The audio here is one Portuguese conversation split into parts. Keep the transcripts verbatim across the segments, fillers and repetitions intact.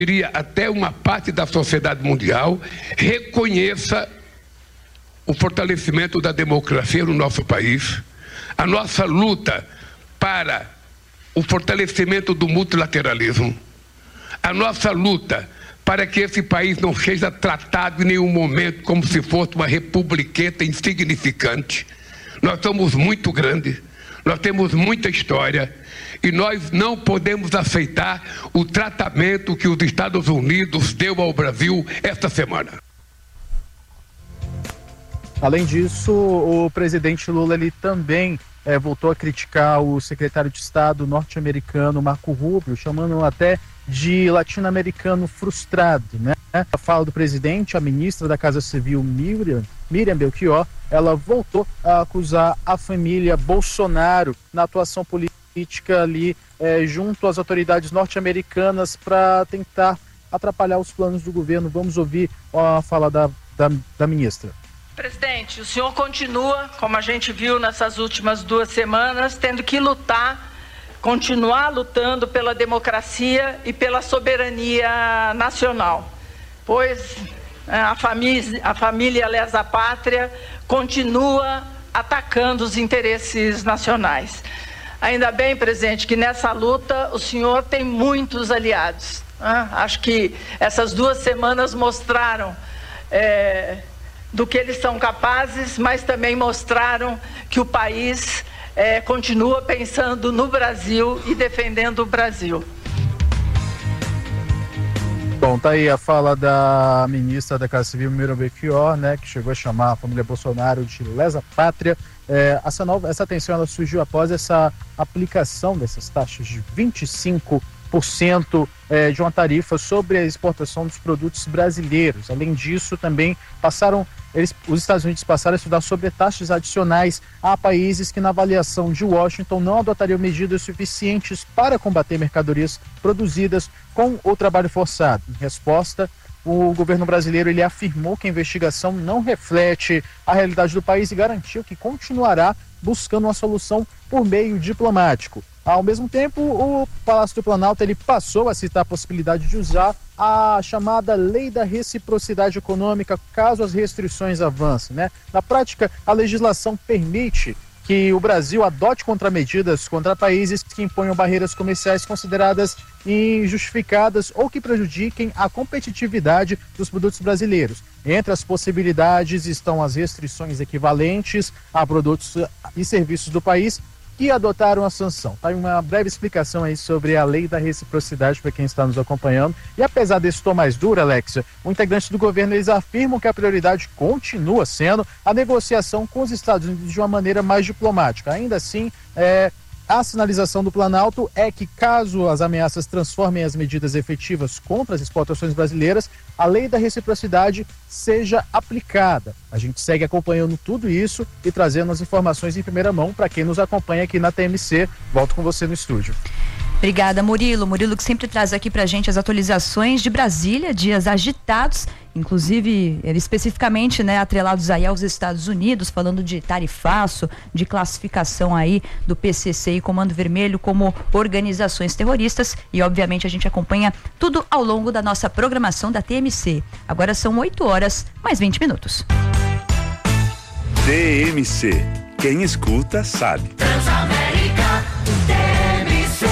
diria até uma parte da sociedade mundial, reconheça o fortalecimento da democracia no nosso país, a nossa luta para o fortalecimento do multilateralismo, a nossa luta para que esse país não seja tratado em nenhum momento como se fosse uma republiqueta insignificante. Nós somos muito grandes, nós temos muita história e nós não podemos aceitar o tratamento que os Estados Unidos deu ao Brasil esta semana. Além disso, o presidente Lula ele também é, voltou a criticar o secretário de Estado norte-americano Marco Rubio, chamando-o até de latino-americano frustrado, né? A fala do presidente, a ministra da Casa Civil, Miriam, Miriam Belchior, ela voltou a acusar a família Bolsonaro na atuação política ali é, junto às autoridades norte-americanas para tentar atrapalhar os planos do governo. Vamos ouvir a fala da, da, da ministra. Presidente, o senhor continua, como a gente viu nessas últimas duas semanas, tendo que lutar, continuar lutando pela democracia e pela soberania nacional, pois a família, a família lesa pátria continua atacando os interesses nacionais. Ainda bem, presidente, que nessa luta o senhor tem muitos aliados. Né? Acho que essas duas semanas mostraram é, do que eles são capazes, mas também mostraram que o país é, continua pensando no Brasil e defendendo o Brasil. Bom, tá aí a fala da ministra da Casa Civil, Miriam Belchior, né, que chegou a chamar a família Bolsonaro de lesa pátria. É, essa, nova, essa tensão ela surgiu após essa aplicação dessas taxas de vinte e cinco por cento é, de uma tarifa sobre a exportação dos produtos brasileiros. Além disso, também passaram, eles, os Estados Unidos passaram a estudar sobre taxas adicionais a países que, na avaliação de Washington, não adotariam medidas suficientes para combater mercadorias produzidas com o trabalho forçado. Em resposta, o governo brasileiro ele afirmou que a investigação não reflete a realidade do país e garantiu que continuará buscando uma solução por meio diplomático. Ao mesmo tempo, o Palácio do Planalto ele passou a citar a possibilidade de usar a chamada Lei da Reciprocidade Econômica caso as restrições avancem, né? Na prática, a legislação permite que o Brasil adote contramedidas contra países que imponham barreiras comerciais consideradas injustificadas ou que prejudiquem a competitividade dos produtos brasileiros. Entre as possibilidades estão as restrições equivalentes a produtos e serviços do país que adotaram a sanção. Tá aí uma breve explicação aí sobre a Lei da Reciprocidade para quem está nos acompanhando. E apesar desse tom mais duro, Alexia, os integrantes do governo eles afirmam que a prioridade continua sendo a negociação com os Estados Unidos de uma maneira mais diplomática. Ainda assim, é, a sinalização do Planalto é que, caso as ameaças transformem as medidas efetivas contra as exportações brasileiras, a Lei da Reciprocidade seja aplicada. A gente segue acompanhando tudo isso e trazendo as informações em primeira mão para quem nos acompanha aqui na T M C. Volto com você no estúdio. Obrigada, Murilo. Murilo que sempre traz aqui pra gente as atualizações de Brasília, dias agitados, inclusive especificamente, né, atrelados aí aos Estados Unidos, falando de tarifaço, de classificação aí do P C C e Comando Vermelho como organizações terroristas, e obviamente a gente acompanha tudo ao longo da nossa programação da T M C. Agora são oito horas, mais vinte minutos. T M C. Quem escuta sabe. Transamérica, T M C.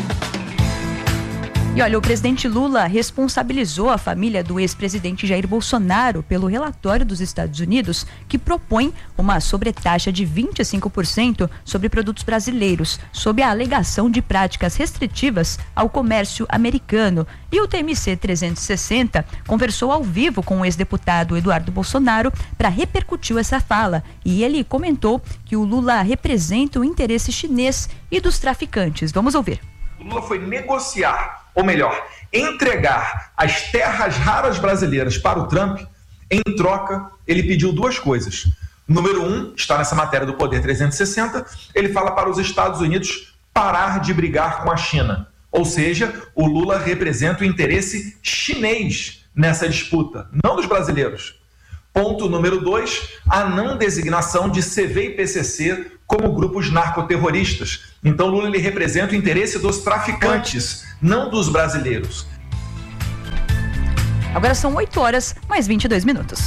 E olha, o presidente Lula responsabilizou a família do ex-presidente Jair Bolsonaro pelo relatório dos Estados Unidos que propõe uma sobretaxa de vinte e cinco por cento sobre produtos brasileiros, sob a alegação de práticas restritivas ao comércio americano. E o T M C trezentos e sessenta conversou ao vivo com o ex-deputado Eduardo Bolsonaro para repercutir essa fala. E ele comentou que o Lula representa o interesse chinês e dos traficantes. Vamos ouvir. O Lula foi negociar, ou melhor, entregar as terras raras brasileiras para o Trump. Em troca, ele pediu duas coisas. Número um, está nessa matéria do Poder trezentos e sessenta, ele fala para os Estados Unidos parar de brigar com a China. Ou seja, o Lula representa o interesse chinês nessa disputa, não dos brasileiros. Ponto número dois, a não designação de C V e P C C como grupos narcoterroristas. Então Lula ele representa o interesse dos traficantes, não dos brasileiros. Agora são oito horas, mais vinte e dois minutos.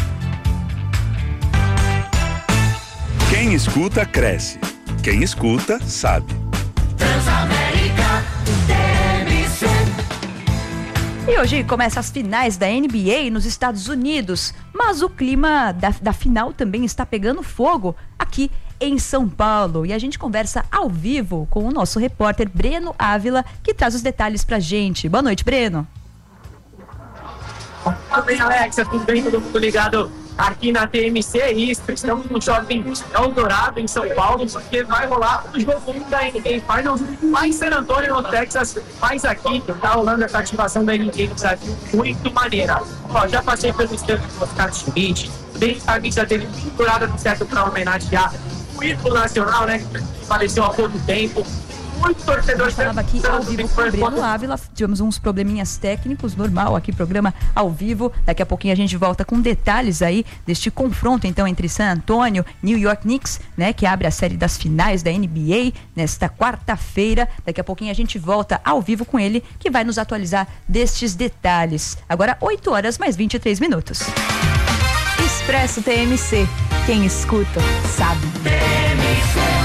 Quem escuta, cresce. Quem escuta, sabe. Transamérica T M C. E hoje começa as finais da N B A nos Estados Unidos, mas o clima da, da final também está pegando fogo aqui em São Paulo. E a gente conversa ao vivo com o nosso repórter Breno Ávila, que traz os detalhes pra gente. Boa noite, Breno. Tudo bem, Alexa? Tudo bem? Todo mundo ligado aqui na T M C? Isso, estamos no shopping Eldorado, em São Paulo, porque vai rolar os jogos da N B A Finals lá em San Antonio, no Texas, mas aqui tá rolando essa ativação da N B A no Brasil muito maneira. Ó, já passei pelo stand do Oscar Schmidt, bem a mídia dele pendurada no certo para homenagear o ídolo nacional, né, que faleceu há pouco tempo. Muito torcedor. Falava aqui ao vivo com o Breno Ávila, tivemos uns probleminhas técnicos, normal aqui, programa ao vivo. Daqui a pouquinho a gente volta com detalhes aí deste confronto então entre San Antonio, New York Knicks, né, que abre a série das finais da N B A nesta quarta-feira. Daqui a pouquinho a gente volta ao vivo com ele, que vai nos atualizar destes detalhes. Agora oito horas mais vinte e três minutos. Expresso T M C. Quem escuta, sabe. T M C.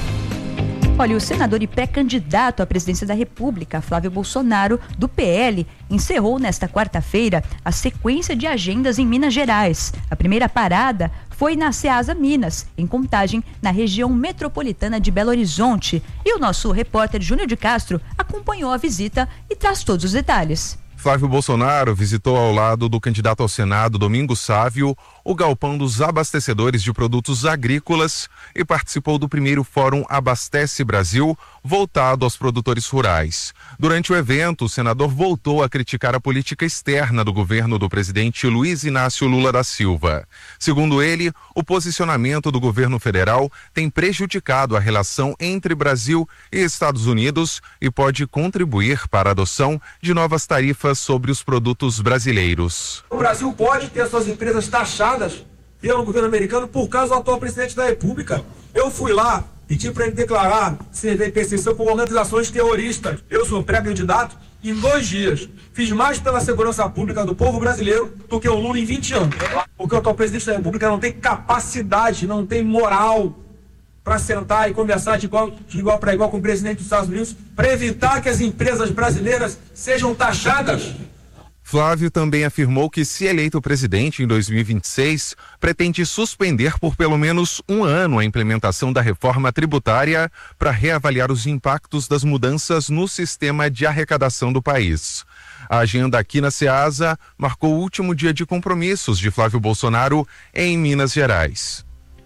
Olha, o senador e pré-candidato à presidência da República, Flávio Bolsonaro, do P L, encerrou nesta quarta-feira a sequência de agendas em Minas Gerais. A primeira parada foi na Ceasa Minas, em Contagem, na região metropolitana de Belo Horizonte. E o nosso repórter Júnior de Castro acompanhou a visita e traz todos os detalhes. Flávio Bolsonaro visitou ao lado do candidato ao Senado, Domingos Sávio, o galpão dos abastecedores de produtos agrícolas e participou do primeiro Fórum Abastece Brasil, voltado aos produtores rurais. Durante o evento, o senador voltou a criticar a política externa do governo do presidente Luiz Inácio Lula da Silva. Segundo ele, o posicionamento do governo federal tem prejudicado a relação entre Brasil e Estados Unidos e pode contribuir para a adoção de novas tarifas sobre os produtos brasileiros. O Brasil pode ter suas empresas taxadas pelo governo americano por causa do atual presidente da República. Eu fui lá, pedi para ele declarar C V P C C como organizações terroristas. Eu sou pré-candidato e em dois dias fiz mais pela segurança pública do povo brasileiro do que o Lula em vinte anos. Porque o atual presidente da República não tem capacidade, não tem moral para sentar e conversar de igual, de igual para igual com o presidente dos Estados Unidos para evitar que as empresas brasileiras sejam taxadas. Flávio também afirmou que, se eleito presidente em dois mil e vinte e seis, pretende suspender por pelo menos um ano a implementação da reforma tributária para reavaliar os impactos das mudanças no sistema de arrecadação do país. A agenda aqui na Ceasa marcou o último dia de compromissos de Flávio Bolsonaro em Minas Gerais.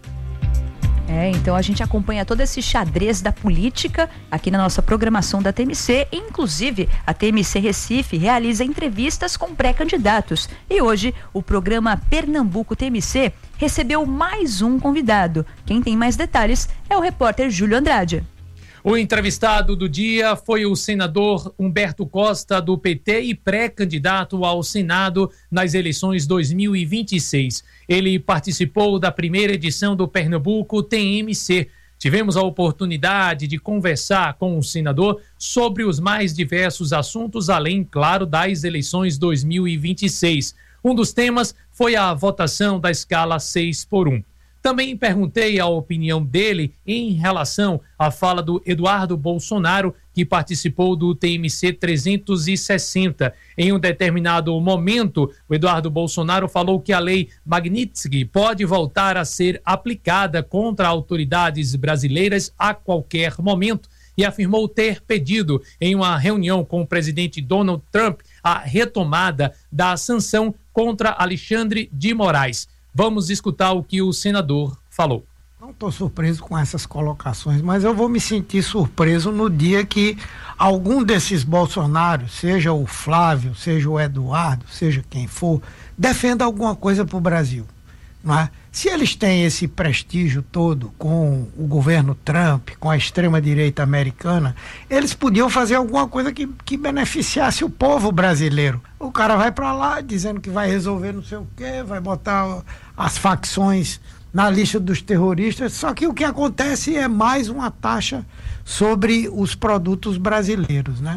É, então a gente acompanha todo esse xadrez da política aqui na nossa programação da T M C. Inclusive, a T M C Recife realiza entrevistas com pré-candidatos. E hoje, o programa Pernambuco T M C recebeu mais um convidado. Quem tem mais detalhes é o repórter Júlio Andrade. O entrevistado do dia foi o senador Humberto Costa, do P T e pré-candidato ao Senado nas eleições dois mil e vinte e seis. Ele participou da primeira edição do Pernambuco T M C. Tivemos a oportunidade de conversar com o senador sobre os mais diversos assuntos, além, claro, das eleições dois mil e vinte e seis. Um dos temas foi a votação da escala seis por um. Também perguntei a opinião dele em relação à fala do Eduardo Bolsonaro, que participou do T M C trezentos e sessenta. Em um determinado momento, o Eduardo Bolsonaro falou que a lei Magnitsky pode voltar a ser aplicada contra autoridades brasileiras a qualquer momento e afirmou ter pedido em uma reunião com o presidente Donald Trump a retomada da sanção contra Alexandre de Moraes. Vamos escutar o que o senador falou. Não estou surpreso com essas colocações, mas eu vou me sentir surpreso no dia que algum desses Bolsonaros, seja o Flávio, seja o Eduardo, seja quem for, defenda alguma coisa para o Brasil. Não é? Se eles têm esse prestígio todo com o governo Trump, com a extrema-direita americana, eles podiam fazer alguma coisa que, que beneficiasse o povo brasileiro. O cara vai para lá dizendo que vai resolver não sei o quê, vai botar as facções na lista dos terroristas, só que o que acontece é mais uma taxa sobre os produtos brasileiros, né?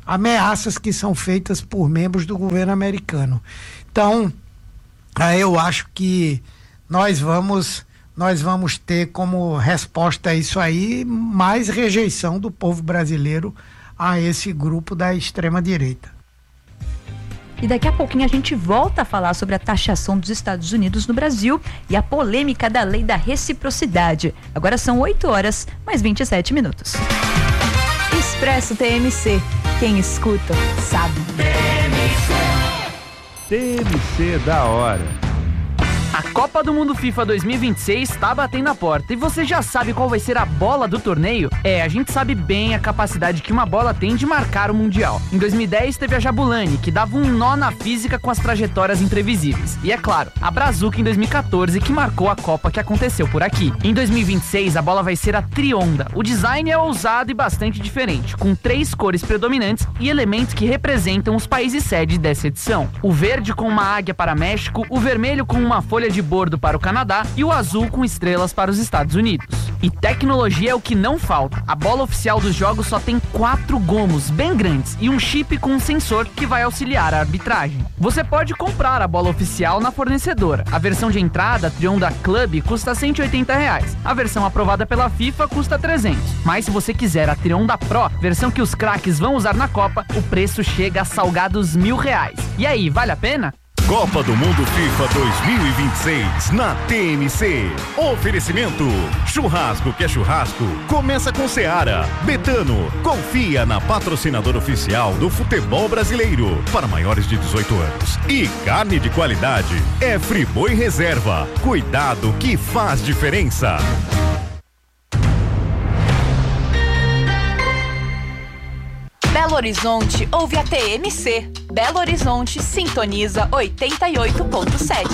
ameaças que são feitas por membros do governo americano. Então, eu acho que nós vamos, nós vamos ter como resposta a isso aí mais rejeição do povo brasileiro a esse grupo da extrema-direita. E daqui a pouquinho a gente volta a falar sobre a taxação dos Estados Unidos no Brasil e a polêmica da lei da reciprocidade. Agora são oito horas, mais vinte e sete minutos. Expresso T M C. Quem escuta, sabe. T M C da hora. A Copa do Mundo FIFA dois mil e vinte e seis está batendo a porta e você já sabe qual vai ser a bola do torneio? É, a gente sabe bem a capacidade que uma bola tem de marcar o Mundial. Em dois mil e dez teve a Jabulani, que dava um nó na física com as trajetórias imprevisíveis. E é claro, a Brazuca em dois mil e quatorze, que marcou a Copa que aconteceu por aqui. Em dois mil e vinte e seis a bola vai ser a Trionda. O design é ousado e bastante diferente, com três cores predominantes e elementos que representam os países sede dessa edição. O verde com uma águia para México, o vermelho com uma folha de bordo para o Canadá e o azul com estrelas para os Estados Unidos. E tecnologia é o que não falta. A bola oficial dos jogos só tem quatro gomos bem grandes e um chip com um sensor que vai auxiliar a arbitragem. Você pode comprar a bola oficial na fornecedora. A versão de entrada, a Trionda Club, custa cento e oitenta reais. A versão aprovada pela FIFA custa trezentos. Mas se você quiser a Trionda Pro, versão que os craques vão usar na Copa, o preço chega a salgados mil reais. E aí, vale a pena? Copa do Mundo FIFA dois mil e vinte e seis na T M C. Oferecimento: churrasco que é churrasco, começa com Seara. Betano, confia na patrocinadora oficial do futebol brasileiro para maiores de dezoito anos. E carne de qualidade é Friboi Reserva. Cuidado que faz diferença. Belo Horizonte ouve a T M C. Belo Horizonte sintoniza oitenta e oito ponto sete.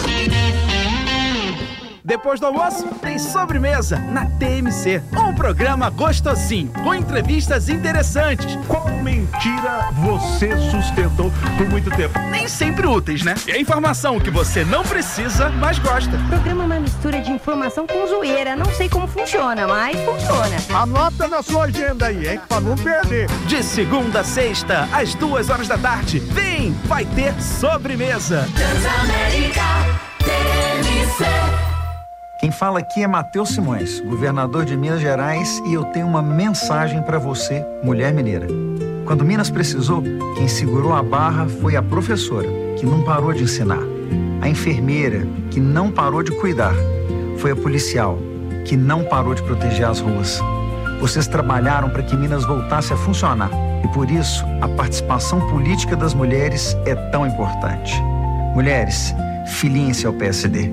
Depois do almoço, tem sobremesa na T M C. Um programa gostosinho, com entrevistas interessantes. Qual mentira você sustentou por muito tempo? Nem sempre úteis, né? E a informação que você não precisa, mas gosta. O programa é uma mistura de informação com zoeira. Não sei como funciona, mas funciona. Anota na sua agenda aí, hein? Pra não perder. De segunda a sexta, às duas horas da tarde. Vem, vai ter sobremesa. Transamérica T M C. Quem fala aqui é Matheus Simões, governador de Minas Gerais, e eu tenho uma mensagem para você, mulher mineira. Quando Minas precisou, quem segurou a barra foi a professora, que não parou de ensinar. A enfermeira, que não parou de cuidar. Foi a policial, que não parou de proteger as ruas. Vocês trabalharam para que Minas voltasse a funcionar. E por isso, a participação política das mulheres é tão importante. Mulheres, filiem-se ao P S D.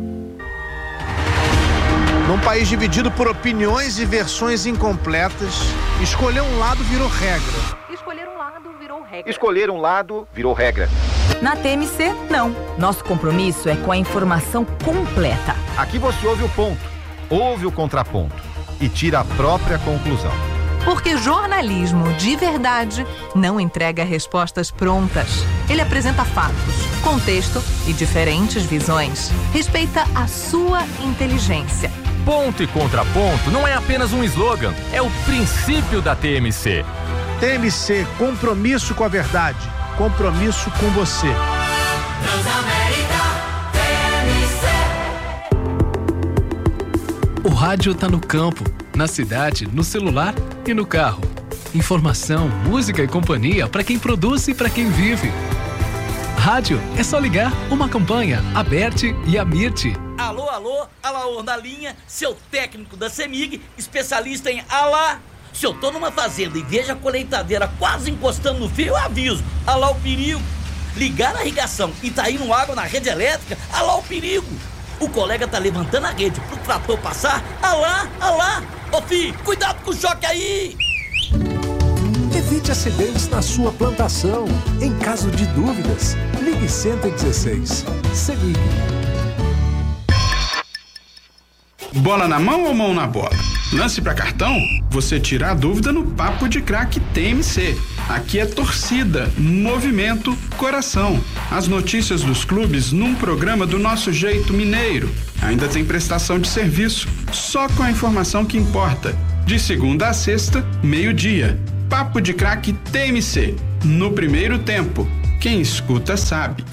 Num país dividido por opiniões e versões incompletas, escolher um lado virou regra. Escolher um lado virou regra. Escolher um lado virou regra. Na T M C, não. Nosso compromisso é com a informação completa. Aqui você ouve o ponto, ouve o contraponto e tira a própria conclusão. Porque jornalismo de verdade não entrega respostas prontas. Ele apresenta fatos, contexto e diferentes visões. Respeita a sua inteligência. Ponto e contraponto não é apenas um slogan, é o princípio da T M C. T M C, compromisso com a verdade, compromisso com você. Transamérica T M C. O rádio tá no campo, na cidade, no celular e no carro. Informação, música e companhia para quem produz e para quem vive. Rádio é só ligar uma campanha, Aberte e Amirte. Alô, alô, Alaor na linha, seu técnico da CEMIG, especialista em alá. Se eu tô numa fazenda e vejo a colheitadeira quase encostando no fio, eu aviso. Alá o perigo. Ligar a irrigação e tá indo água na rede elétrica, alá o perigo. O colega tá levantando a rede pro trator passar, alá, alá. Ô filho, cuidado com o choque aí. Evite acidentes na sua plantação. Em caso de dúvidas, ligue cento e dezesseis. CEMIG. Bola na mão ou mão na bola? Lance pra cartão? Você tira a dúvida no Papo de Craque T M C. Aqui é torcida, movimento, coração. As notícias dos clubes num programa do nosso jeito mineiro. Ainda tem prestação de serviço, só com a informação que importa. De segunda a sexta, meio-dia. Papo de Craque T M C. no primeiro tempo. Quem escuta sabe.